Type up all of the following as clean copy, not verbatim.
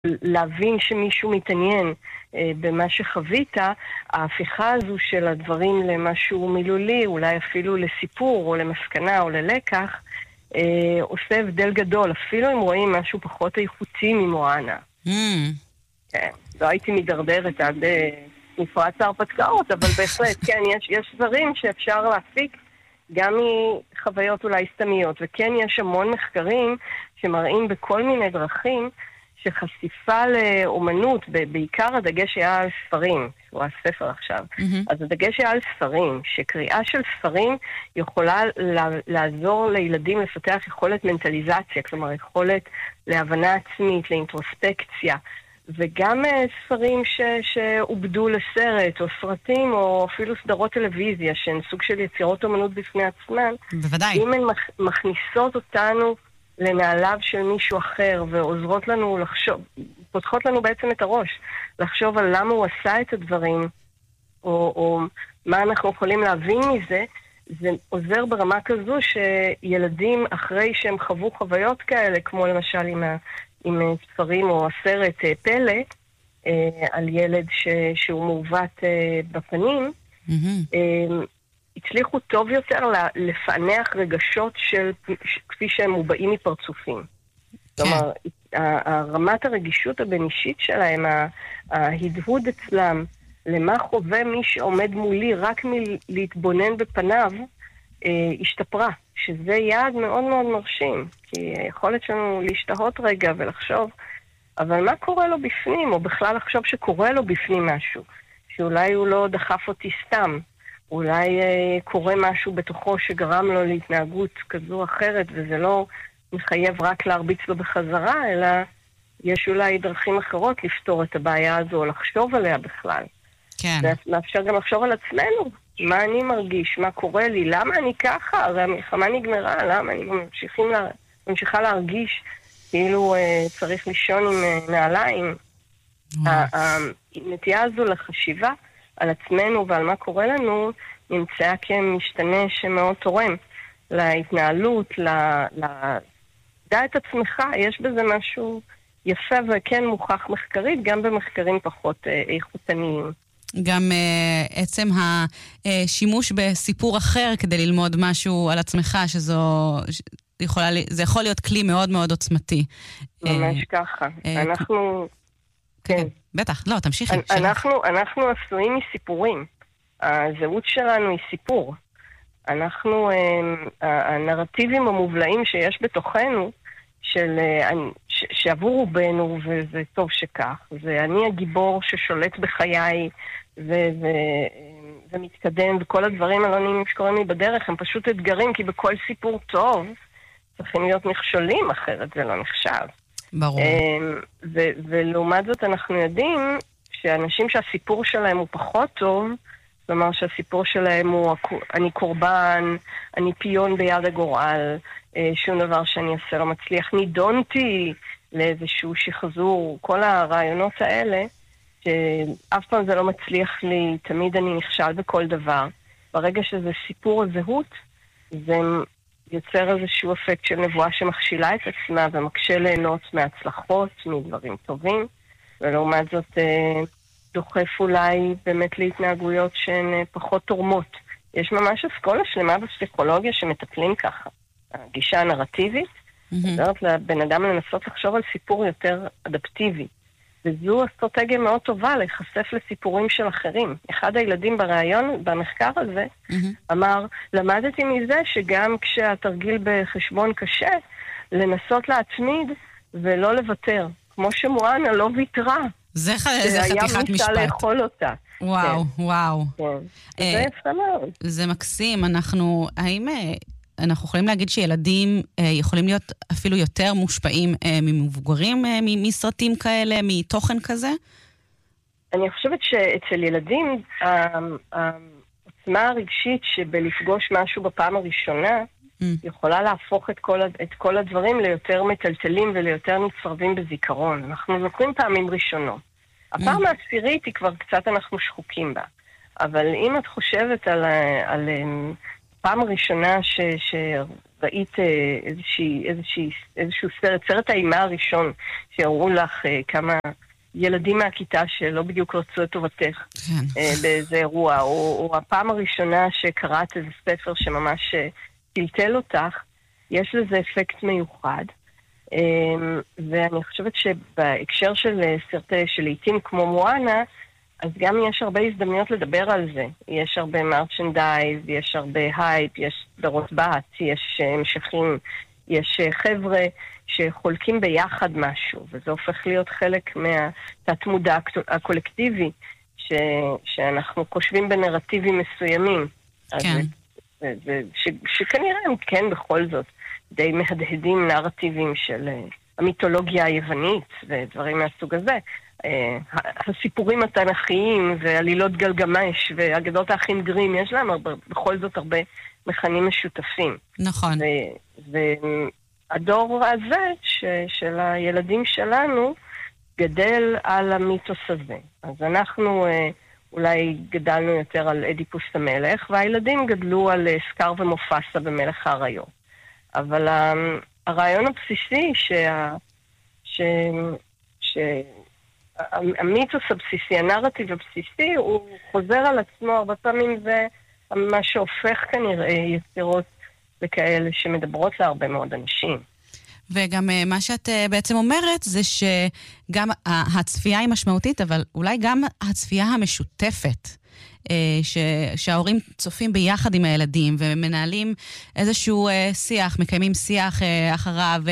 להבין שמישהו מתעניין במה שחווית, ההפיכה הזו של הדברים למשהו מילולי, אולי אפילו לסיפור או למסקנה או ללקח, עושה הבדל גדול, אפילו אם רואים משהו פחות איכותי ממואנה. כן, לא הייתי מדרדרת עד מפרץ ההרפתקאות, אבל בהחלט, כן, יש דברים שאפשר להפיק גם מחוויות אולי סתמיות, וכן יש המון מחקרים שמראים בכל מיני דרכים שחשיפה לאומנות, בעיקר הדגש היה על ספרים, שהוא הספר עכשיו, אז הדגש היה על ספרים, שקריאה של ספרים יכולה לעזור לילדים לפתח יכולת מנטליזציה, כלומר יכולת להבנה עצמית, לאינטרוספקציה, וגם ספרים שעובדו לסרט, או סרטים, או אפילו סדרות טלוויזיה, שהן סוג של יצירות אומנות בפני עצמן. בוודאי. אם הן מכניסות אותנו לנעליו של מישהו אחר, ועוזרות לנו לחשוב, פותחות לנו בעצם את הראש, לחשוב על למה הוא עשה את הדברים, או מה אנחנו יכולים להבין מזה, זה עוזר ברמה כזו שילדים אחרי שהם חוו חוויות כאלה, כמו למשל עם ספרים או הסרט פלא, על ילד שהוא מעוות בפנים, הצליחו טוב יותר לפענח רגשות כפי שהם מובעים מפרצופים. כלומר, רמת הרגישות הבין-אישית שלהם, ההדהוד אצלם, למה חווה מי שעומד מולי רק מלהתבונן בפניו, השתפרה, שזה יעד מאוד מאוד מרשים, כי היכולת שלנו להשתהות רגע ולחשוב, אבל מה קורה לו בפנים, או בכלל לחשוב שקורה לו בפנים משהו, שאולי הוא לא דחף אותי סתם, אולי קורה משהו בתוכו שגרם לו להתנהגות כזו או אחרת, וזה לא מחייב רק להרביץ לו בחזרה, אלא יש אולי דרכים אחרות לפתור את הבעיה הזו, או לחשוב עליה בכלל. כן. מאפשר גם לחשוב על עצמנו, מה אני מרגיש, מה קורה לי, למה אני ככה, הרי המלחמה נגמרה, למה אני ממשיכה להרגיש כאילו צריך לישון עם נעליים. הנטייה הזו לחשיבה על עצמנו ועל מה קורה לנו, נמצאה כמשתנה שמאוד תורם להתנהלות, לדע את עצמך, יש בזה משהו יפה וכן מוכח מחקרית, גם במחקרים פחות איכותניים. גם עצם השימוש בסיפור אחר כדי ללמוד משהו על עצמך, זה יכול להיות כלי מאוד מאוד עוצמתי. ממש ככה. אנחנו... כן, בטח. לא, תמשיכי. אנחנו עשויים מסיפורים. הזהות שלנו היא סיפור. הנרטיבים המובלעים שיש בתוכנו, שעבור רובנו, וזה טוב שכך, זה אני הגיבור ששולט בחיי ומתקדם, וכל הדברים הלא שקורים לי בדרך הם פשוט אתגרים, כי בכל סיפור טוב צריכים להיות מכשולים, אחרת זה לא נחשב. ברור. ולעומת זאת אנחנו יודעים שאנשים שהסיפור שלהם הוא פחות טוב, כלומר שהסיפור שלהם הוא אני קורבן, אני פיון ביד הגורל, שום דבר שאני אעשה לא מצליח, נידונתי לאיזשהו שחזור, כל הרעיונות האלה, שאף פעם זה לא מצליח לי, תמיד אני נכשל בכל דבר. ברגע שזה סיפור הזהות, זה יוצר איזשהו אפקט של נבואה שמכשילה את עצמה ומקשה ליהנות מהצלחות, מדברים טובים, ולעומת זאת דוחף אולי באמת להתנהגויות שהן פחות תורמות. יש ממש אסכולה שלמה בפסיכולוגיה שמטפלים ככה. הגישה הנרטיבית, זאת לבן אדם לנסות לחשוב על סיפור יותר אדפטיבי. וזו אסטרטגיה מאוד טובה להיחשף לסיפורים של אחרים. אחד הילדים בראיון, במחקר הזה, אמר, למדתי מזה שגם כשהתרגיל בחשבון קשה, לנסות להתמיד ולא לוותר. כמו שמואנה לא ויתרה. זה חתיכת משפט. היה מישה לאכול אותה. וואו, וואו. זה יפה מאוד. זה מקסים. האם אנחנו יכולים להגיד שילדים יכולים להיות אפילו יותר מושפעים ממבוגרים, מסרטים כאלה, מתוכן כזה? אני חושבת שאצל ילדים, העוצמה הרגשית שבלפגוש משהו בפעם הראשונה, יכולה להפוך את כל הדברים ליותר מטלטלים וליותר נצרבים בזיכרון. אנחנו זוכרים פעמים ראשונות. הפעם העשירית היא כבר קצת אנחנו שחוקים בה. אבל אם את חושבת על פעם הראשונה ראית איזשהו סרט האימה הראשון, שהראו לך כמה ילדים מהכיתה שלא בדיוק רצו את טובתך באיזה אירוע, או הפעם הראשונה שקראת איזה ספר שממש טלטל אותך, יש לזה אפקט מיוחד. ואני חושבת שבהקשר של סרטי שלעיתים כמו מואנה, אז גם יש הרבה הזדמנויות לדבר על זה. יש הרבה מרצ'נדייז, יש הרבה הייפ, יש סדרות בת, יש המשכים, יש חבר'ה שחולקים ביחד משהו, וזה הופך להיות חלק מהתת-מודע הקולקטיבי, שאנחנו חושבים בנרטיבים מסוימים. כן. שכנראה הם כן בכל זאת די מהדהדים נרטיבים של המיתולוגיה היוונית ודברים מהסוג הזה. הסיפורים התנ"כיים ועלילות גלגמש ואגדות האחים גרים, יש להם בכל זאת הרבה מכנים משותפים. נכון. והדור הזה של הילדים שלנו גדל על המיתוס הזה. אז אנחנו אולי גדלנו יותר על אדיפוס המלך, והילדים גדלו על סקר ומופסה במלך האריות. אבל הרעיון הבסיסי המיתוס הבסיסי, הנרטיב הבסיסי, הוא חוזר על עצמו, הרבה פעמים זה מה שהופך כנראה יצירות לכאלה שמדברות להרבה מאוד אנשים. וגם מה שאת בעצם אומרת זה שגם הצפייה היא משמעותית, אבל אולי גם הצפייה המשותפת, שההורים צופים ביחד עם הילדים ומנהלים איזשהו שיח, מקיימים שיח אחריו,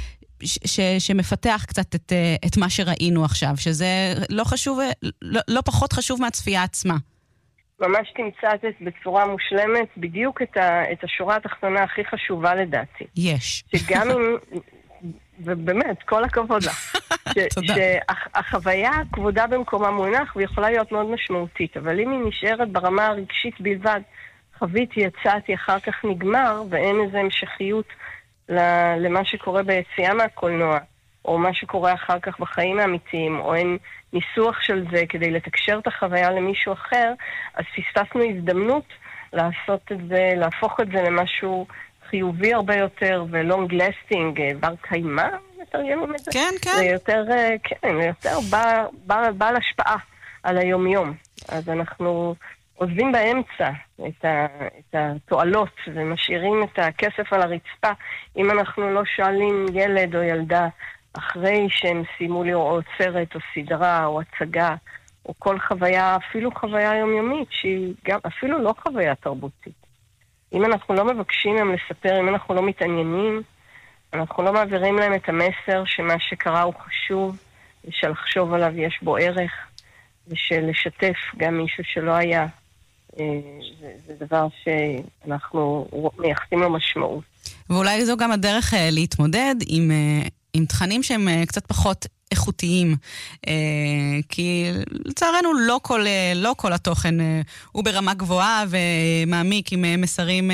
שמפתח קצת את מה שראינו עכשיו, שזה לא חשוב, לא פחות חשוב מהצפייה עצמה. ממש תמצאת בצורה מושלמת בדיוק את השורה התחתונה הכי חשובה לדעתי. יש. שגם אם, ובאמת, כל הכבוד לה. תודה. שהחוויה כבודה במקומה מונח, ויכולה להיות מאוד משמעותית, אבל אם היא נשארת ברמה הרגשית בלבד, חוויתי, יצאתי, אחר כך נגמר, ואין איזו המשכיות למה שקורה ביציאה מהקולנוע, או מה שקורה אחר כך בחיים האמיתיים, או אין ניסוח של זה כדי לתקשר את החוויה למישהו אחר, אז פספסנו הזדמנות לעשות את זה, להפוך את זה למשהו חיובי הרבה יותר, ולונג לסטינג, בר קיימה, מתרגמים את זה? כן, כן. זה יותר, כן, יותר בעל השפעה על היום-יום. אז אנחנו עוזבים באמצע את התועלות, ומשאירים את הכסף על הרצפה, אם אנחנו לא שואלים ילד או ילדה, אחרי שהם סיימו לראות סרט או סדרה או הצגה, או כל חוויה, אפילו חוויה יומיומית, שהיא גם אפילו לא חוויה תרבותית. אם אנחנו לא מבקשים להם לספר, אם אנחנו לא מתעניינים, אנחנו לא מעבירים להם את המסר שמה שקרה הוא חשוב, ושלחשוב עליו יש בו ערך, ושלשתף גם מישהו שלא היה. זה דבר שאנחנו מייחסים לו משמעות. ואולי זו גם הדרך להתמודד עם תכנים שהם קצת פחות איכותיים, כי לצערנו לא כל התוכן הוא ברמה גבוהה ומעמיק עם מסרים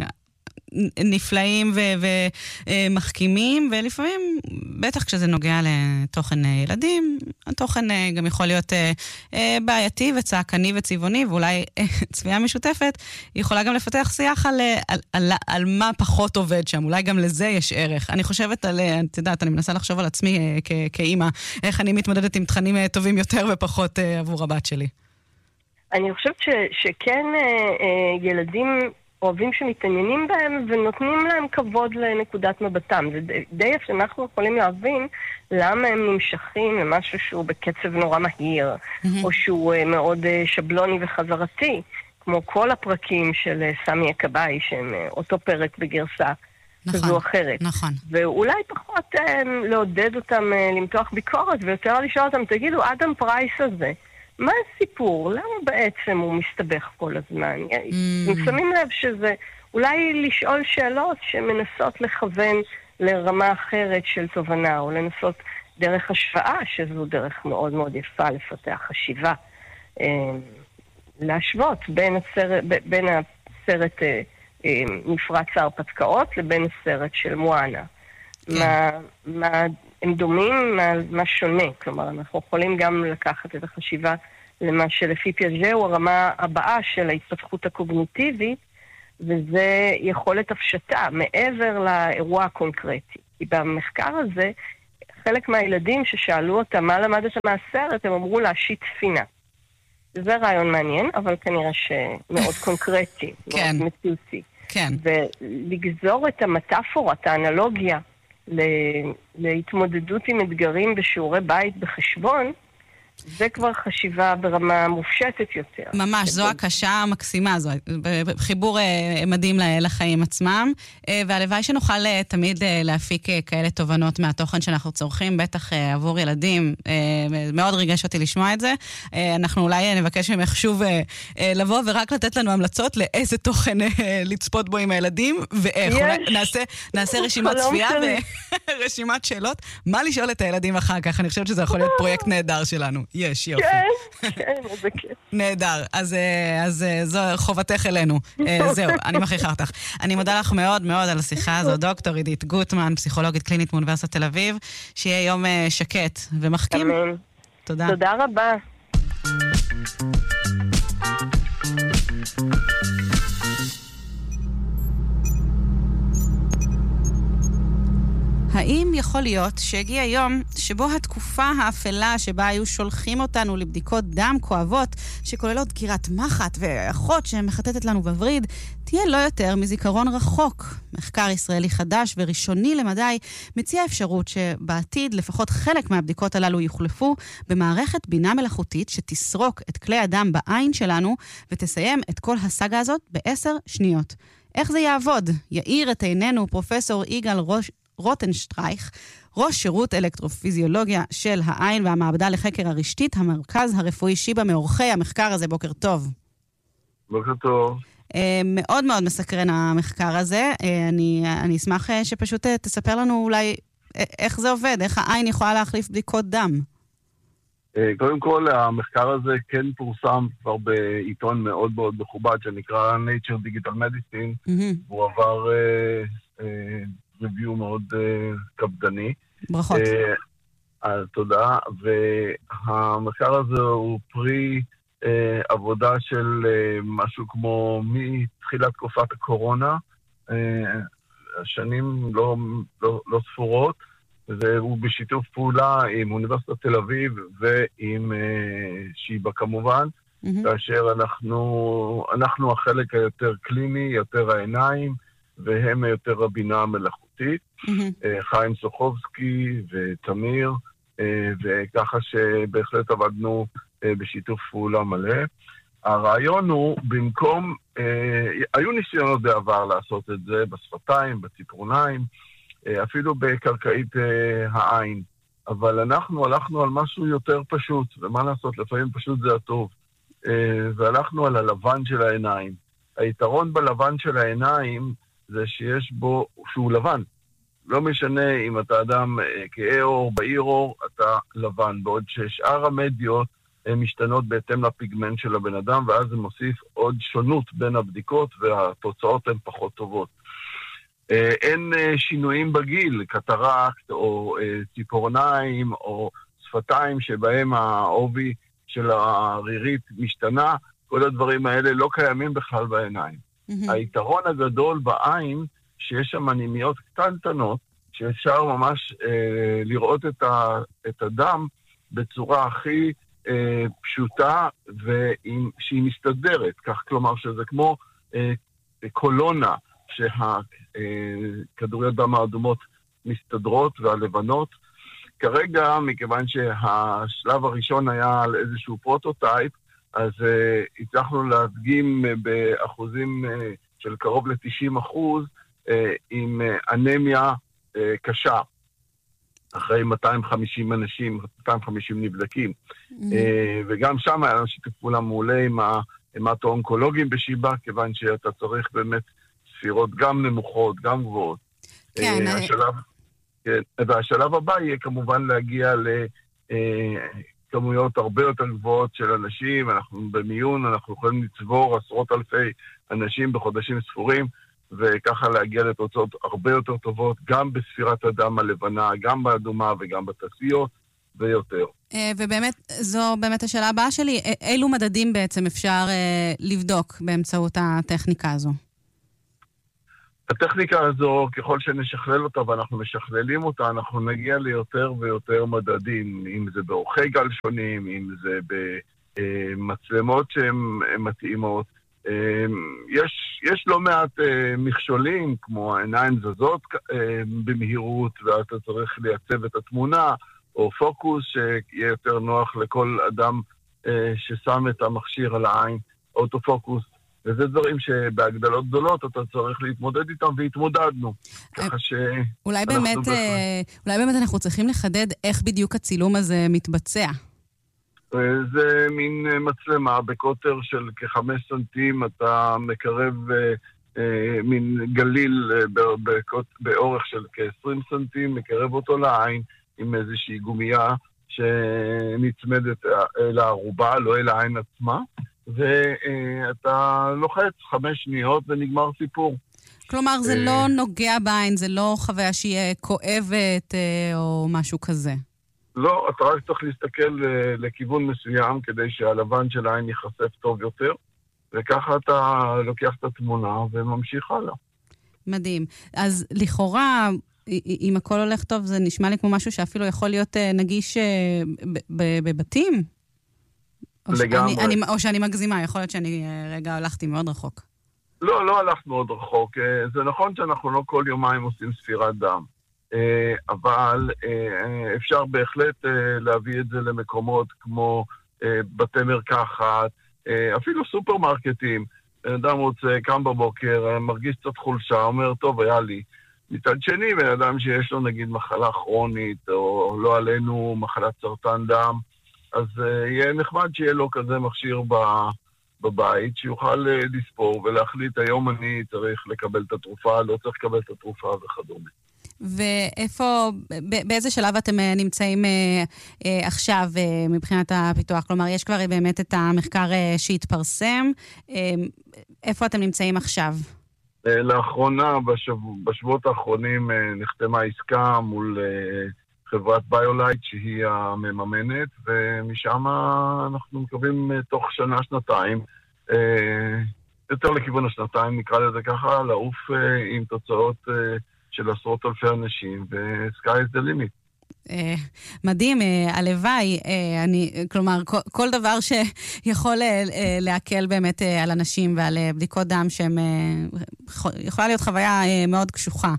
נפלאים ומחכימים, ולפעמים, בטח כשזה נוגע לתוכן ילדים, התוכן גם יכול להיות בעייתי וצעקני וצבעוני, ואולי צביעה משותפת יכולה גם לפתח שיח על מה פחות עובד שם, אולי גם לזה יש ערך. אני חושבת את יודעת, אני מנסה לחשוב על עצמי כאימא, איך אני מתמודדת עם תכנים טובים יותר ופחות עבור הבת שלי. אני חושבת שכן ילדים אוהבים שמתעניינים בהם ונותנים להם כבוד לנקודת מבטם. זה די יפה שאנחנו יכולים להבין למה הם נמשכים למשהו שהוא בקצב נורא מהיר, או שהוא מאוד שבלוני וחזרתי, כמו כל הפרקים של סמי הכבאי, שהם אותו פרק בגרסה כזו אחרת. נכון. ואולי פחות לעודד אותם למתוח ביקורת, ויותר לשאול אותם, תגידו, אדם פרייס הזה, מה הסיפור? למה בעצם הוא מסתבך כל הזמן? שמים לב שזה אולי לשאול שאלות שמנסות לכוון לרמה אחרת של תובנה, או לנסות דרך השוואה, שזו דרך מאוד מאוד יפה לפתח חשיבה. להשוות בין הסרט מפרץ ההרפתקאות לבין הסרט של מואנה. מה הם דומים, מה שונה. כלומר, אנחנו יכולים גם לקחת את החשיבה למה שלפי פיאז'ה הוא הרמה הבאה של ההתפתחות הקוגניטיבית, וזה יכולת הפשטה מעבר לאירוע הקונקרטי. כי במחקר הזה, חלק מהילדים ששאלו אותם מה למדת מהסרט, הם אמרו להשיט ספינה. זה רעיון מעניין, אבל כנראה שמאוד קונקרטי, כן. מאוד מציאותי. כן. ולגזור את המטאפורה, את האנלוגיה, להתמודדות עם אתגרים בשיעורי בית בחשבון, זה כבר חשיבה ברמה מופשטת יותר. ממש, זו הקשה המקסימה, זו חיבור מדהים לחיים עצמם, והלוואי שנוכל תמיד להפיק כאלה תובנות מהתוכן שאנחנו צורכים, בטח עבור ילדים. מאוד ריגש אותי לשמוע את זה. אנחנו אולי נבקש ממך שוב לבוא ורק לתת לנו המלצות לאיזה תוכן לצפות בו עם הילדים, ואיך. נעשה רשימת צפייה ורשימת שאלות. מה לשאול את הילדים אחר כך? אני חושבת שזה יכול להיות פרויקט נהדר שלנו. יש, יופי. כן, זה כיף. נהדר, אז זו חובתך אלינו. זהו, אני מכריחה אותך. אני מודה לך מאוד מאוד על השיחה הזו, דוקטור עידית גוטמן, פסיכולוגית קלינית מאוניברסיטת תל אביב, שיהיה יום שקט ומחכים. אמן. תודה. תודה רבה. האם יכול להיות שהגיע יום שבו התקופה האפלה שבה היו שולחים אותנו לבדיקות דם כואבות שכוללות דקירת מחט ואחות שמחטטת לנו בווריד תהיה לא יותר מזיכרון רחוק? מחקר ישראלי חדש וראשוני למדי מציע אפשרות שבעתיד לפחות חלק מהבדיקות הללו יוחלפו במערכת בינה מלאכותית שתסרוק את כלי הדם בעין שלנו ותסיים את כל הסאגה הזאת ב10 שניות. איך זה יעבוד? יאיר את עינינו פרופסור יגאל רוטנשטרייך, ראש שירות אלקטרופיזיולוגיה של העין והמעבדה לחקר הרשתית, המרכז הרפואי שיבא, מעורכי המחקר הזה. בוקר טוב. בוקר טוב. מאוד מאוד מסקרן המחקר הזה. אני אשמח שפשוט תספר לנו אולי איך זה עובד, איך העין יכולה להחליף בדיקות דם. קודם כל, המחקר הזה כן פורסם כבר בעיתון מאוד מאוד מכובד, שנקרא Nature Digital Medicine, והוא עבר ריוויו מאוד קפדני. ברכות. תודה. והמחקר הזה הוא פרי עבודה של משהו כמו מתחילת תקופת הקורונה, השנים לא ספורות, והוא בשיתוף פעולה עם אוניברסיטת תל אביב ועם שיבא כמובן, כאשר אנחנו החלק היותר קליני, יותר העיניים, והם יותר הבינה המלאכותית, חיים סוחובסקי ותמיר, וככה שבהחלט עבדנו בשיתוף פעולה מלא. הרעיון הוא, במקום, היו ניסיונות בעבר לעשות את זה בשפתיים, בציפורניים, אפילו בקרקעית העין, אבל אנחנו הלכנו על משהו יותר פשוט, ומה לעשות, לפעמים פשוט זה הטוב, והלכנו על הלבן של העיניים. היתרון בלבן של העיניים זה שיש בו, שהוא לבן. לא משנה אם אתה אדם כהה אור, בהיר אור, אתה לבן, בעוד ששאר המדיות משתנות בהתאם לפיגמנט של הבן אדם, ואז זה מוסיף עוד שונות בין הבדיקות, והתוצאות הן פחות טובות. אין שינויים בגיל, קטרקט או ציפורניים או שפתיים שבהם העובי של הרירית משתנה, כל הדברים האלה לא קיימים בכלל בעיניים. היתרון הגדול בעין, שיש שם נימיות קטנטנות, שאפשר ממש לראות את הדם בצורה הכי פשוטה שהיא מסתדרת, כך כלומר שזה כמו קולונה, שהכדוריות דם האדומות מסתדרות והלבנות. כרגע, מכיוון שהשלב הראשון היה על איזשהו פרוטוטייפ, אז הצלחנו להדגים באחוזים של קרוב ל-90% עם אנמיה קשה, אחרי 250 אנשים, 250 נבדקים. וגם שם היה לנו שיתוף פעולה מעולה עם ההמטו-אונקולוגים בשיבא, כיוון שאתה צריך באמת ספירות גם נמוכות, גם גבוהות. כן. והשלב הבא יהיה כמובן להגיע כמויות הרבה יותר גבוהות של אנשים. אנחנו במיון, אנחנו יכולים לצבור עשרות אלפי אנשים בחודשים ספורים, וככה להגיע לתוצאות הרבה יותר טובות, גם בספירת הדם הלבנה, גם באדומה וגם בתעשיות, ויותר. ובאמת, זו באמת השאלה הבאה שלי, אילו מדדים בעצם אפשר לבדוק באמצעות הטכניקה הזו? הטכניקה הזו, ככל שנשכלל אותה ואנחנו משכללים אותה, אנחנו נגיע ליותר ויותר מדדים, אם זה באורכי גל שונים, אם זה במצלמות שהן מתאימות. יש לא מעט מכשולים, כמו העיניים זזות במהירות, ואתה צריך לייצב את התמונה, או פוקוס שיהיה יותר נוח לכל אדם ששם את המכשיר על העין, אוטופוקוס. וזה דברים שבהגדלות גדולות אתה צריך להתמודד איתם, והתמודדנו. ככה ש... אולי באמת אנחנו צריכים לחדד איך בדיוק הצילום הזה מתבצע. זה מין מצלמה בקוטר של כ5 סנטים, אתה מקרב מין גליל באורך של כ20 סנטים, מקרב אותו לעין עם איזושהי גומייה שנצמדת לערובה, לא אל העין עצמה. ואתה לוחץ 5 שניות ונגמר סיפור. כלומר, זה לא נוגע בעין, זה לא חוויה שיהיה כואבת או משהו כזה. לא, אתה רק צריך להסתכל לכיוון מסוים כדי שהלבן של העין ייחשף טוב יותר, וככה אתה לוקח את התמונה וממשיך הלאה. מדהים. אז לכאורה, אם הכל הולך טוב, זה נשמע לי כמו משהו שאפילו יכול להיות נגיש בבתים? או שאני מגזימה, יכול להיות שאני רגע הלכתי מאוד רחוק. לא הלכנו מאוד רחוק. זה נכון שאנחנו לא כל יומיים עושים ספירת דם, אבל אפשר בהחלט להביא את זה למקומות כמו בתי מרקחת, אפילו סופרמרקטים. אדם רוצה, קם בבוקר, מרגיש קצת חולשה, אומר, טוב, היה לי. מצד שני, בן אדם שיש לו נגיד מחלה כרונית, או לא עלינו מחלת סרטן דם, אז יהיה נחמד שיהיה לו כזה מכשיר בבית, שיוכל לספור ולהחליט, היום אני צריך לקבל את התרופה, לא צריך לקבל את התרופה וכדומה. ואיפה, באיזה שלב אתם נמצאים עכשיו מבחינת הפיתוח? כלומר, יש כבר באמת את המחקר שהתפרסם. איפה אתם נמצאים עכשיו? לאחרונה, בשבועות האחרונים, נחתמה עסקה מול חברת ביולייט שהיא המממנת, ומשם אנחנו מקווים תוך שנה-שנתיים, יותר לכיוון השנתיים, נקרא לזה ככה, לעוף עם תוצאות של עשרות אלפי אנשים, ו-sky is the limit. מדהים, הלוואי, כלומר, כל דבר שיכול להקל באמת על אנשים ועל בדיקות דם שהם, יכולה להיות חוויה מאוד קשוחה.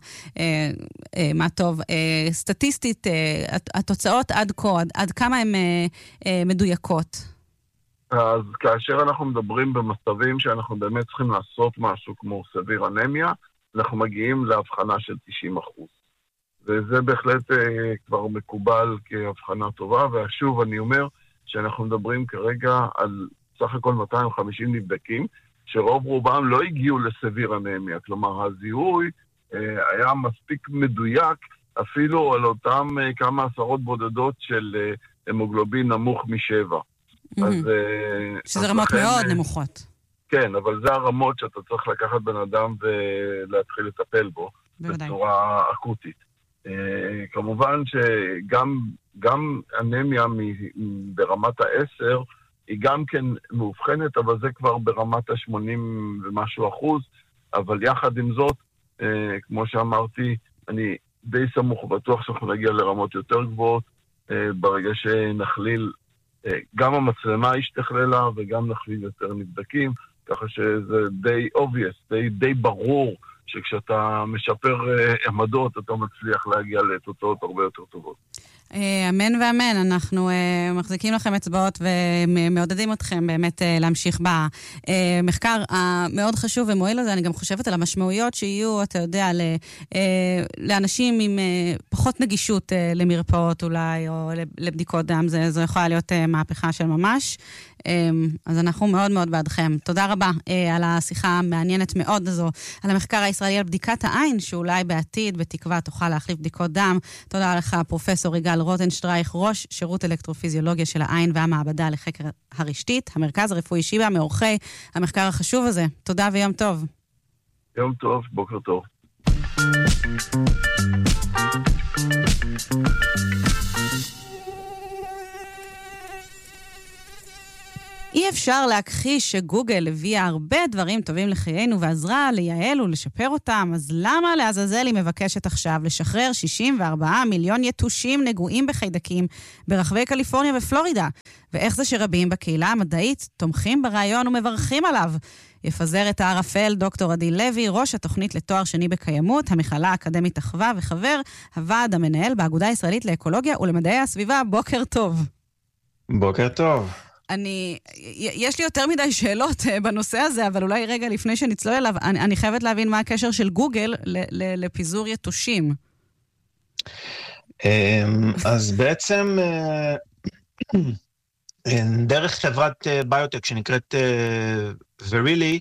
מה טוב. סטטיסטית, התוצאות עד כה, עד כמה הן מדויקות? אז כאשר אנחנו מדברים במצבים שאנחנו באמת צריכים לעשות משהו כמו סביר אנמיה, אנחנו מגיעים להבחנה של 90%. וזה בהחלט כבר מקובל כהבחנה טובה, ושוב אני אומר שאנחנו מדברים כרגע על סך הכל 250 נבדקים, שרוב רובם לא הגיעו לסביר אנמיה, כלומר הזיהוי היה מספיק מדויק, אפילו על אותם כמה עשרות בודדות של המוגלובין נמוך מ7. שזה רמות מאוד נמוכות. כן, אבל זה הרמות שאתה צריך לקחת בן אדם ולהתחיל לטפל בו, בצורה אקוטית. כמובן שגם אנמיה ברמת ה10 היא גם כן מאובחנת, אבל זה כבר ברמת ה80 ומשהו אחוז, אבל יחד עם זאת, כמו שאמרתי, אני די סמוך ובטוח שאנחנו נגיע לרמות יותר גבוהות, ברגע שנחליל, גם המצלמה ישתכללה וגם נחליל יותר נבדקים, ככה שזה די obvious, די ברור, שכשאתה משפר עמדות, אתה מצליח להגיע לתוצאות הרבה יותר טובות. אמן ואמן, אנחנו מחזיקים לכם אצבעות ומעודדים אתכם באמת להמשיך במחקר המאוד חשוב ומועיל הזה. אני גם חושבת על המשמעויות שיהיו, אתה יודע, לאנשים עם פחות נגישות למרפאות אולי, או לבדיקות דם, זו יכולה להיות מהפכה של ממש. אז אנחנו מאוד מאוד בעדכם. תודה רבה על השיחה המעניינת מאוד הזו, על המחקר הישראלי על בדיקת העין, שאולי בעתיד, בתקווה, תוכל להחליף בדיקות דם. תודה לך, פרופסור יגאל רוטנשטרייך, ראש שירות אלקטרופיזיולוגיה של העין והמעבדה לחקר הרשתית, המרכז הרפואי שיבא, מאורחי המחקר החשוב הזה. תודה ויום טוב. יום טוב, בוקר טוב. אי אפשר להכחיש שגוגל הביאה הרבה דברים טובים לחיינו ועזרה לייעל ולשפר אותם, אז למה לעזאזל היא מבקשת עכשיו לשחרר 64 מיליון יתושים נגועים בחיידקים ברחבי קליפורניה ופלורידה? ואיך זה שרבים בקהילה המדעית תומכים ברעיון ומברכים עליו? יפזר את הערפל דוקטור עדי לוי, ראש התוכנית לתואר שני בקיימות, המכללה האקדמית אחווה וחבר הוועד המנהל באגודה הישראלית לאקולוגיה ולמדעי הסביבה. בוקר טוב. בוקר טוב. יש לי יותר מדי שאלות בנושא הזה, אבל אולי רגע לפני שנצלול אליו, אני חייבת להבין מה הקשר של גוגל לפיזור יתושים. אז בעצם דרך חברת ביוטק שנקראת ורילי,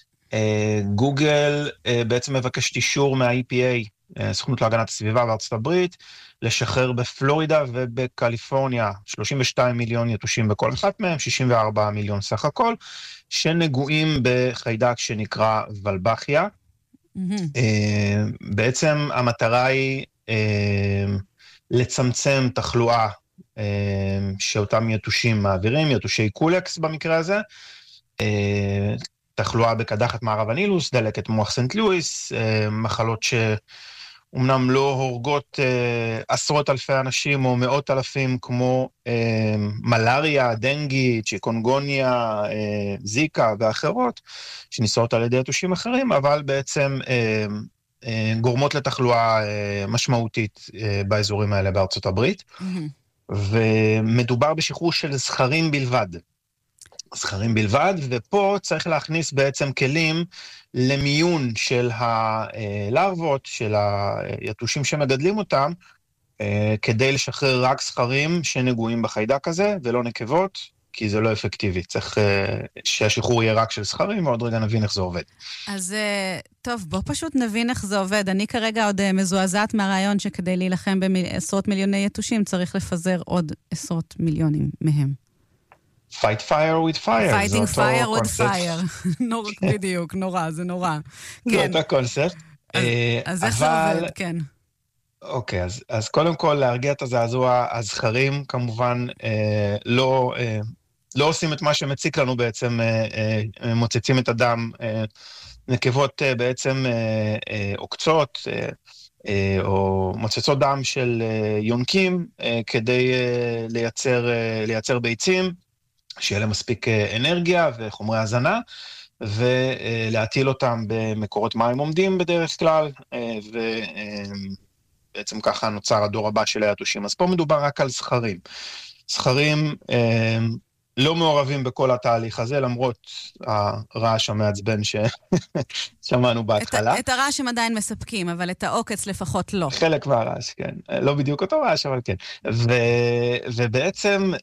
גוגל בעצם מבקשת אישור מה-EPA, סוכנות להגנת הסביבה בארצות הברית, לשחרר בפלורידה ובקליפורניה 32 מיליון יתושים בכל אחת מהם, 64 מיליון סך הכל, שנגועים בחיידק שנקרא ולבחיה. בעצם המטרה היא לצמצם תחלואה שאותם יתושים מעבירים, יתושי קולקס במקרה הזה, תחלואה בקדחת מערב הנילוס, דלקת מוח סנט לואיס, מחלות שאומנם לא הורגות עשרות אלפי אנשים או מאות אלפים כמו מלריה, דנגי, צ'יקונגוניה, זיקה ואחרות, שנישאות על ידי יתושים אחרים, אבל בעצם גורמות לתחלואה משמעותית באזורים האלה בארצות הברית. ומדובר בשחרור של זכרים בלבד. זכרים בלבד, ופה צריך להכניס בעצם כלים למיון של הלרוות, של היתושים שמגדלים אותם, כדי לשחרר רק זכרים שנגועים בחיידק הזה, ולא נקבות, כי זה לא אפקטיבי. צריך שהשחרור יהיה רק של זכרים, ועוד רגע נבין איך זה עובד. אז טוב, בוא פשוט נבין איך זה עובד. אני כרגע עוד מזועזעת מהרעיון שכדי להילחם בעשרות מיליוני יתושים, צריך לפזר עוד עשרות מיליונים מהם. Fight fire with fire. Fighting fire with fire. בדיוק, נורא, זה נורא. זה אותו קונספט. אז איך זה עובד, כן. אוקיי, אז קודם כל להרגיע את הזעזוע, הזכרים כמובן לא עושים את מה שמציק לנו בעצם, מוצצים את הדם, נקבות בעצם עוקצות, או מוצצות דם של יונקים, כדי לייצר ביצים, שיהיה להם מספיק אנרגיה וחומרי הזנה, ולהטיל אותם במקורות מים עומדים בדרך כלל, בעצם ככה נוצר הדור הבא של היתושים. אז פה מדובר רק על זכרים. זכרים לא מעורבים בכל התהליך הזה, למרות הרעש המעצבן ששמענו בהתחלה. את הרעש הם עדיין מספקים, אבל את העוקץ לפחות לא. חלק מהרעש, כן. לא בדיוק אותו רעש, אבל כן. ובעצם,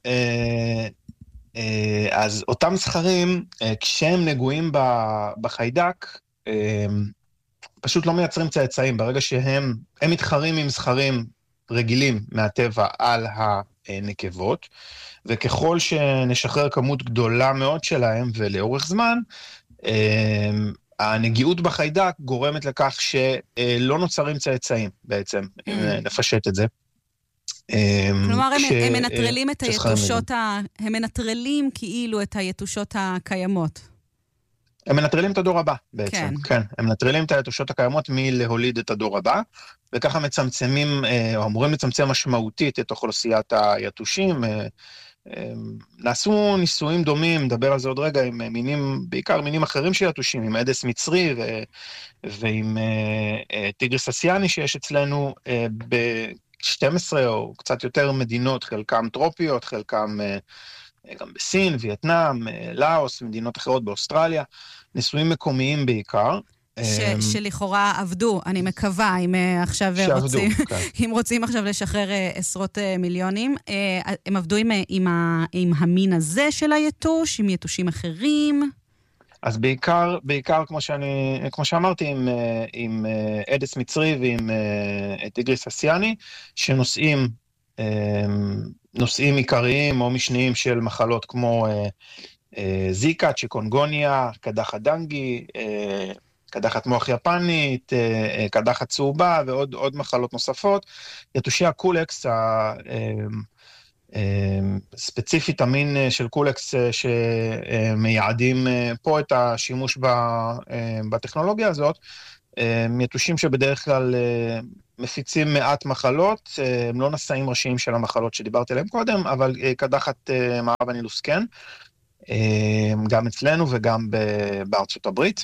אז אותם זכרים, כשהם נגועים בחיידק, פשוט לא מייצרים צאצאים. ברגע שהם מתחרים עם זכרים רגילים מהטבע על הנקבות, וככל שנשחרר כמות גדולה מאוד שלהם ולאורך זמן, הנגיעות בחיידק גורמת לכך שלא נוצרים צאצאים בעצם, אם נפשט את זה. כלומר, הם מנטרלים את היתושות, הם מנטרלים כאילו את היתושות הקיימות. הם מנטרלים את הדור הבא בעצם, כן. הם מנטרלים את היתושות הקיימות מלהוליד את הדור הבא, וככה מצמצמים, או אמורים לצמצם משמעותית את אוכלוסיית היתושים. נעשו ניסויים דומים, נדבר על זה עוד רגע, עם מינים, בעיקר מינים אחרים של יתושים, עם אדס מצרי ועם טיגריס אסיאני שיש אצלנו ב-12 או קצת יותר מדינות, חלקם טרופיות, חלקם גם בסין, וייטנאם, לאוס, מדינות אחרות באוסטרליה, ניסויים מקומיים בעיקר. שלכאורה עבדו, אני מקווה, אם עכשיו רוצים, אם רוצים עכשיו לשחרר עשרות מיליונים, הם עבדו עם המין הזה של היתוש, עם יתושים אחרים? אז בעיקר כמו שאמרתי, עם אדס מצרי ועם טיגריס אסיאני, שנושאים נושאים עיקריים או משניים של מחלות כמו זיקה, צ'יקונגוניה, קדחת דנגי, קדחת מוח יפנית, קדחת צהובה ועוד מחלות נוספות. יתושי הקולקס ספציפית המין של קולקס שמייעדים פה את השימוש בטכנולוגיה הזאת, יתושים שבדרך כלל מפיצים מעט מחלות, הם לא נשאים ראשיים של המחלות שדיברתי עליהם קודם, אבל קדחת מערב הנילוס כן, גם אצלנו וגם בארצות הברית,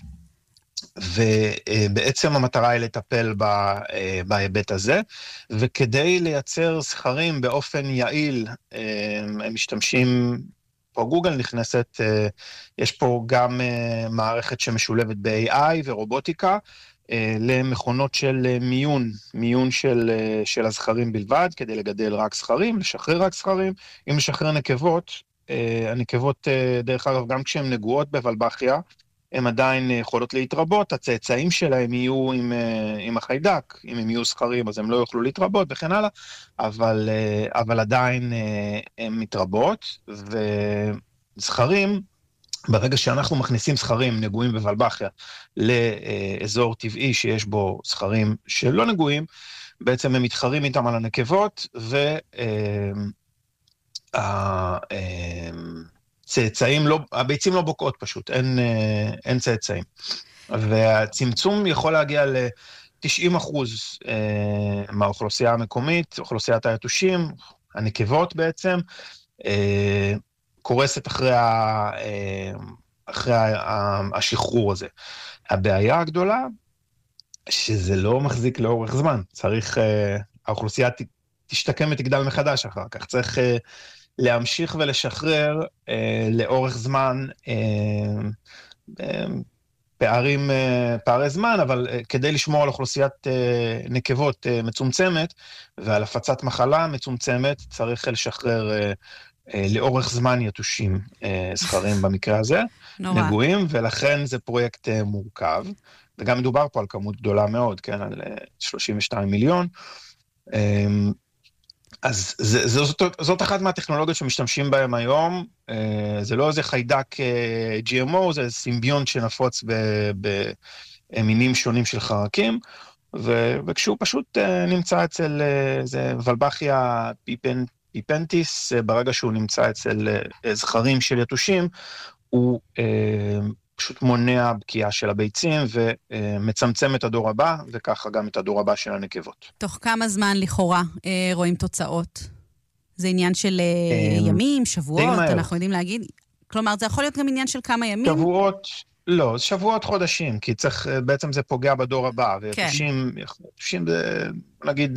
ובעצם המטרה היא לטפל בהיבט הזה, וכדי לייצר זכרים באופן יעיל, הם משתמשים, פה גוגל נכנסת, יש פה גם מערכת שמשולבת ב-AI ורובוטיקה, למכונות של מיון של הזכרים בלבד, כדי לגדל רק זכרים, לשחרר רק זכרים, אם לשחרר נקבות, הנקבות דרך אגב גם כשהן נגועות בוולבחיה, הן עדיין יכולות להתרבות, הצאצאים שלהם יהיו עם החיידק, אם הם יהיו זכרים אז הם לא יוכלו להתרבות וכן הלאה, אבל עדיין הן מתרבות, וזכרים, ברגע שאנחנו מכניסים זכרים נגועים בוולבחיה לאזור טבעי שיש בו זכרים שלא נגועים, בעצם הם מתחרים איתם על הנקבות, צאצאים לא, הביצים לא בוקעות פשוט, אין צאצאים. והצמצום יכול להגיע ל-90% מהאוכלוסייה המקומית, אוכלוסיית היתושים, הנקבות בעצם, קורסת אחרי השחרור הזה. הבעיה הגדולה, שזה לא מחזיק לאורך זמן, צריך, האוכלוסייה תשתקם ותגדל מחדש אחר כך, צריך להמשיך ולשחרר לאורך זמן פערי זמן, אבל כדי לשמור על אוכלוסיית נקבות מצומצמת ועל הפצת מחלה מצומצמת, צריך לשחרר לאורך זמן יתושים זכרים במקרה הזה, נגועים, ולכן זה פרויקט מורכב, וגם מדובר פה על כמות גדולה מאוד, כן, על 32 מיליון, אז זאת אחת מהטכנולוגיות שמשתמשים בהם היום, זה לא איזה חיידק GMO, זה סימביונט שנפוץ במינים שונים של חרקים, וכשהוא פשוט נמצא אצל זה ולבחיה פיפנטיס, ברגע שהוא נמצא אצל זכרים של יתושים, הוא פשוט מונע בקיעה של הביצים ומצמצם את הדור הבא, וככה גם את הדור הבא של הנקבות. תוך כמה זמן לכאורה רואים תוצאות? זה עניין של ימים, שבועות, אנחנו יודעים להגיד? כלומר, זה יכול להיות גם עניין של כמה ימים? שבועות, לא, שבועות חודשים, כי צריך, בעצם זה פוגע בדור הבא, ויתושים, נגיד,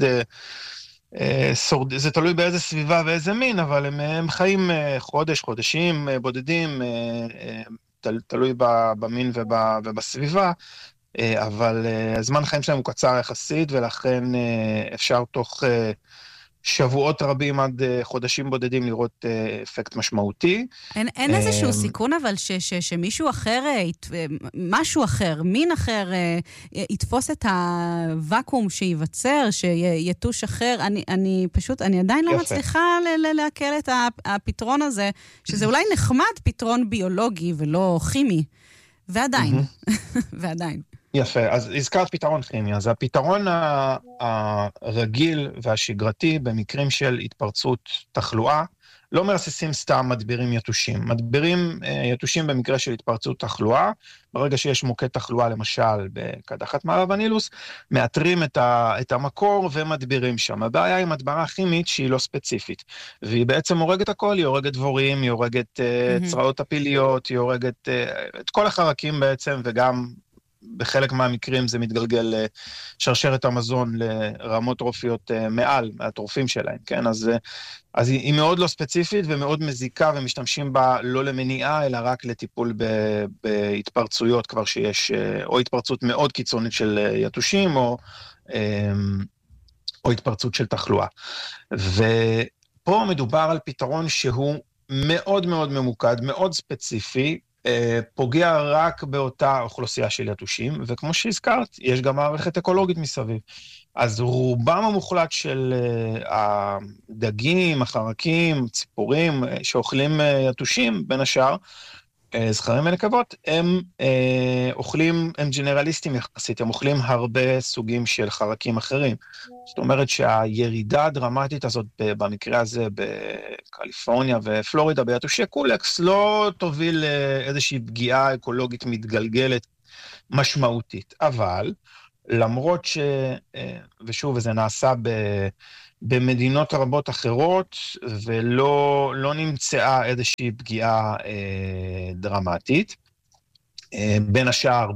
זה תלוי באיזה סביבה ואיזה מין, אבל הם חיים חודשים בודדים, תלוי במין ובסביבה, אבל הזמן חיים שלהם הוא קצר יחסית, ולכן אפשר תוך שבועות רבים עד חודשים בודדים לראות אפקט משמעותי. אין איזשהו סיכון אבל שמישהו אחר, משהו אחר, מין אחר, יתפוס את הוואקום שיווצר, שיתוש אחר, אני עדיין לא מצליחה להקל את הפתרון הזה, שזה אולי נחמד פתרון ביולוגי ולא כימי, ועדיין. יפה, אז הזכרת פתרון כימי, אז הפתרון הרגיל והשגרתי במקרים של התפרצות תחלואה, לא מרססים סתם מדבירים יתושים. מדבירים יתושים במקרה של התפרצות תחלואה, ברגע שיש מוקד תחלואה למשל בקדחת מערב הנילוס, מאתרים את המקור ומדבירים שם. הבעיה עם הדברה כימית שהיא לא ספציפית, והיא בעצם הורגת הכל, היא הורגת דבורים, היא הורגת צרעות הפיליות, היא הורגת את כל החרקים בעצם, וגם בחלק מהמקרים זה מתגלגל לשרשרת המזון לרמות טרופיות מעל מהטרופים שלהם, כן? אז היא מאוד לא ספציפית ומאוד מזיקה, ומשתמשים בה לא למניעה, אלא רק לטיפול בהתפרצויות כבר שיש, או התפרצות מאוד קיצונית של יתושים, או התפרצות של תחלואה. ופה מדובר על פתרון שהוא מאוד מאוד ממוקד, מאוד ספציפי, פוגע רק באותה אוכלוסייה של יתושים, וכמו שהזכרת, יש גם מערכת אקולוגית מסביב. אז רובם המוחלט של הדגים, החרקים, ציפורים, שאוכלים יתושים, בין השאר, זכרים ונקבות, הם אוכלים, הם ג'נרליסטים יחסית, הם אוכלים הרבה סוגים של חרקים אחרים. זאת אומרת שהירידה הדרמטית הזאת, במקרה הזה בקליפורניה ופלורידה, ביתושי קולקס, לא תוביל איזושהי פגיעה אקולוגית מתגלגלת משמעותית. אבל, למרות ושוב, וזה נעשה במדינות רבות אחרות, ולא נמצאה איזושהי פגיעה דרמטית. בין השאר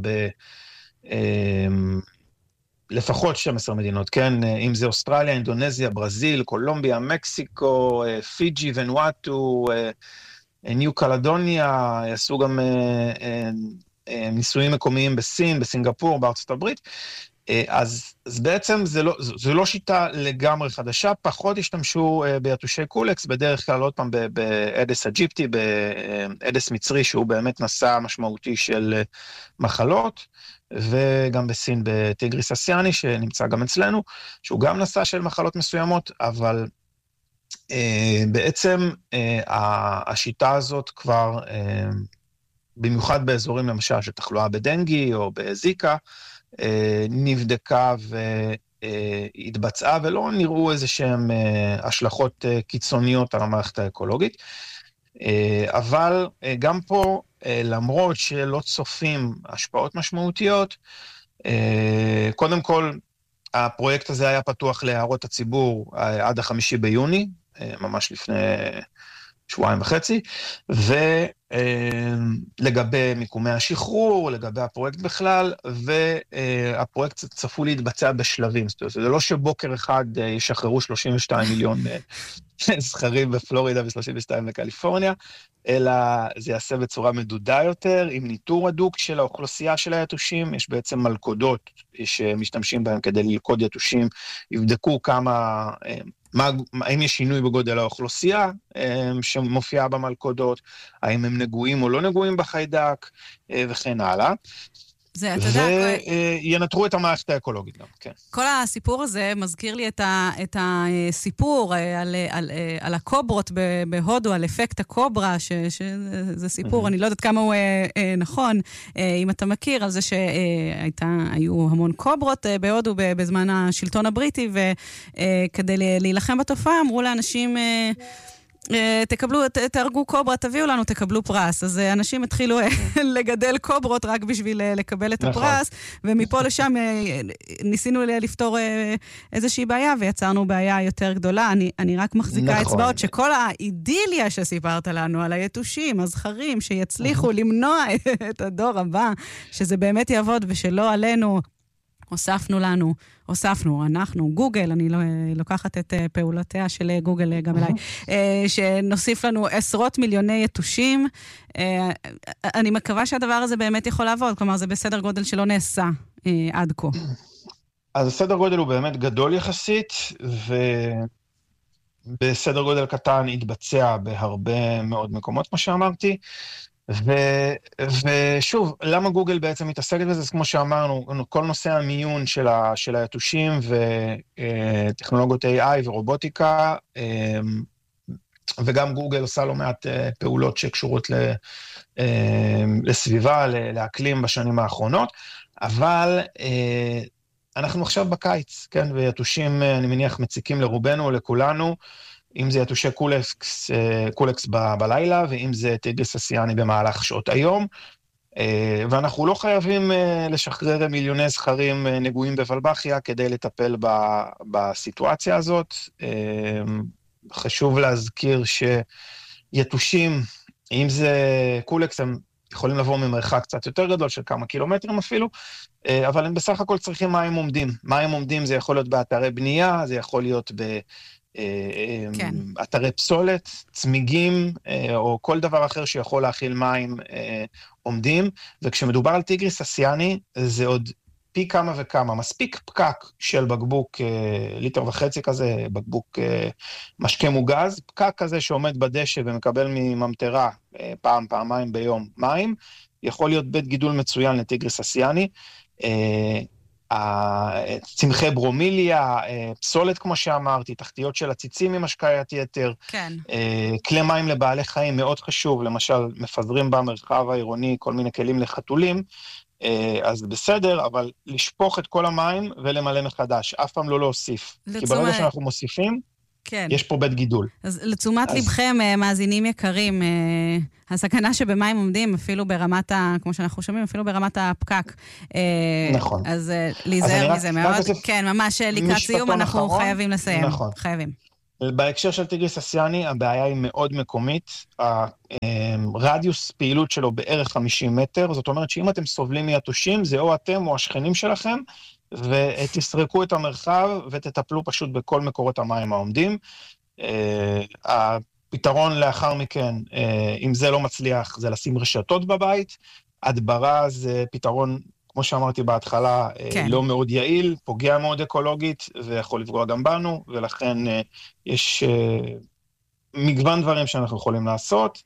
לפחות 12 מדינות, כן? אם זה אוסטרליה, אינדונזיה, ברזיל, קולומביה, מקסיקו, פיג'י, ונואטו, ניו קלדוניה, עשו גם ניסויים מקומיים בסין, בסינגפור, בארצות הברית. אז בעצם זה לא שיטה לגמרי חדשה, פחות השתמשו ביתושי קולקס, בדרך כלל עוד פעם באדס אג'יפטי, באדס מצרי, שהוא באמת נשא משמעותי של מחלות, וגם בסין בטיגריס אסיאני, שנמצא גם אצלנו, שהוא גם נשא של מחלות מסוימות, אבל בעצם השיטה הזאת כבר, במיוחד באזורים למשל של תחלואה בדנגי או בזיקה, נבדקה והתבצעה, ולא נראו איזה שהן השלכות קיצוניות על המערכת האקולוגית. אבל גם פה, למרות שלא צופים השפעות משמעותיות, קודם כל, הפרויקט הזה היה פתוח להערות הציבור עד 5 ביוני, ממש לפני 2.5 שבועות, ולגבי מיקומי השחרור, לגבי הפרויקט בכלל, והפרויקט צפוי להתבצע בשלבים. זאת אומרת, זה לא שבוקר אחד ישחררו 32 מיליון זכרים בפלורידה ו32 בקליפורניה, אלא זה יעשה בצורה מדודה יותר, עם ניטור הדוק של האוכלוסייה של היתושים. יש בעצם מלכודות שמשתמשים בהם כדי ללכוד יתושים, יבדקו האם יש שינוי בגודל האוכלוסייה שמופיעה במלכודות, האם הם נגועים או לא נגועים בחיידק, וכן הלאה. וינטרו את המערכת האקולוגית גם, כן. כל הסיפור הזה מזכיר לי את הסיפור על הקוברות בהודו, על אפקט הקוברה, שזה סיפור, אני לא יודעת כמה הוא נכון, אם אתה מכיר, על זה שהיו המון קוברות בהודו בזמן השלטון הבריטי, וכדי להילחם בתופעה אמרו לאנשים, תארגו קוברה, תביאו לנו, תקבלו פרס. אז אנשים התחילו לגדל קוברות רק בשביל לקבל את הפרס, ומפה לשם ניסינו לפתור איזושהי בעיה, ויצרנו בעיה יותר גדולה. אני רק מחזיקה אצבעות שכל האידיליה שסיפרת לנו על היתושים, הזכרים, שיצליחו למנוע את הדור הבא, שזה באמת יעבוד ושלא עלינו, הוספנו, אנחנו, גוגל, אני לוקחת את פעולותיה של גוגל גם אליי, שנוסיף לנו עשרות מיליוני יתושים. אני מקווה שהדבר הזה באמת יכול לעבוד, כלומר זה בסדר גודל שלא נעשה עד כה. אז הסדר גודל הוא באמת גדול יחסית, ובסדר גודל קטן התבצע בהרבה מאוד מקומות, כמו שאמרתי, ושוב, למה גוגל בעצם מתעסקת בזה? אז כמו שאמרנו, כל נושא המיון של היתושים וטכנולוגיות AI ורובוטיקה, וגם גוגל עושה לא מעט פעולות שקשורות לסביבה, לאקלים בשנים האחרונות, אבל אנחנו עכשיו בקיץ, כן? ויתושים, אני מניח, מציקים לרובנו או לכולנו, אם זה יתושי קולקס בלילה, ואם זה טיגריס אסיאני במהלך שעות היום, ואנחנו לא חייבים לשחרר מיליוני זכרים נגועים בוולבחיה כדי לטפל בסיטואציה הזאת. חשוב להזכיר שיתושים, אם זה קולקס, הם יכולים לבוא ממרחק קצת יותר גדול של כמה קילומטרים אפילו, אבל הם בסך הכל צריכים מים עומדים. מים עומדים זה יכול להיות באתרי בנייה, זה יכול להיות אתרי פסולת, צמיגים, או כל דבר אחר שיכול להכיל מים עומדים, וכשמדובר על טיגריס אסיאני, זה עוד פי כמה וכמה, מספיק פקק של בקבוק, 1.5 ליטר כזה, בקבוק משקה מוגז, פקק כזה שעומד בדשא ומקבל מממטרה פעמיים ביום מים, יכול להיות בית גידול מצוין לטיגריס אסיאני. צמחי ברומיליה, פסולת כמו שאמרתי, תחתיות של הציצים עם השקיית יתר, כן. כלי מים לבעלי חיים מאוד חשוב, למשל מפזרים במרחב העירוני כל מיני כלים לחתולים, אז בסדר, אבל לשפוך את כל המים ולמלא מחדש, אף פעם לא להוסיף. כי ברגע שאנחנו מוסיפים, כן. יש פה בית גידול. אז לתשומת לבכם, מאזינים יקרים, הסכנה שבמים עומדים, אפילו ברמת, כמו שאנחנו שומעים, אפילו ברמת הפקק. נכון. אז להיזהר מזה מאוד. כן, ממש לקראת סיום אנחנו חייבים לסיים. נכון. חייבים. בהקשר של טיגריס אסיאני, הבעיה היא מאוד מקומית. הרדיוס פעילות שלו בערך 50 מטר, זאת אומרת שאם אתם סובלים מיתושים, זה או אתם או השכנים שלכם, ותסרקו את המרחב ותטפלו פשוט בכל מקורות המים העומדים. הפתרון לאחר מכן, אם זה לא מצליח, זה לשים רשתות בבית. הדברה זה פתרון, כמו שאמרתי בהתחלה, כן. לא מאוד יעיל, פוגע מאוד אקולוגית, ויכול לפגוע גם בנו, ולכן יש מגוון דברים שאנחנו יכולים לעשות,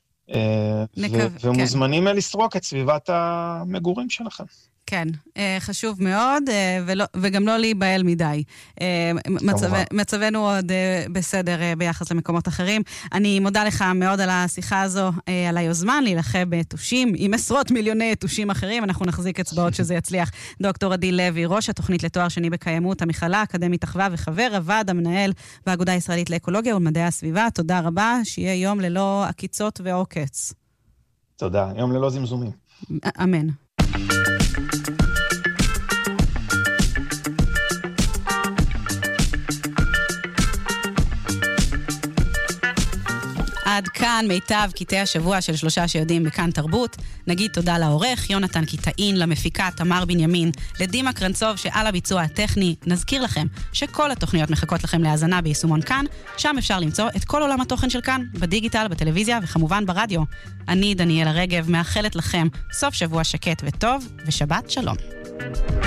ומוזמנים לסרוק את סביבת המגורים שלכם. כן, חשוב מאוד, וגם לא להיבהל מדי. מצבנו עוד בסדר ביחס למקומות אחרים. אני מודה לך מאוד על השיחה הזו, על היוזמן להילחם ביתושים, עם עשרות מיליוני יתושים אחרים. אנחנו נחזיק אצבעות שזה יצליח. דוקטור עדי לוי, ראש התוכנית לתואר שני בקיימות, המכללה האקדמית אחווה וחבר הוועד המנהל באגודה הישראלית לאקולוגיה ולמדעי הסביבה. תודה רבה, שיהיה יום ללא עקיצות ועוקץ. תודה, יום ללא זמזומים. אמן. עד כאן מיטב קטעי השבוע של 3 שיודעים בכאן תרבות. נגיד תודה לעורך יונתן קיטאין, למפיקה תמר בנימין, לדימה קרנצוב שעל הביצוע הטכני. נזכיר לכם שכל התוכניות מחכות לכם להאזנה ביישומון כאן, שם אפשר למצוא את כל עולם התוכן של כאן, בדיגיטל, בטלוויזיה וכמובן ברדיו. אני דניאלה רגב מאחלת לכם סוף שבוע שקט וטוב ושבת שלום.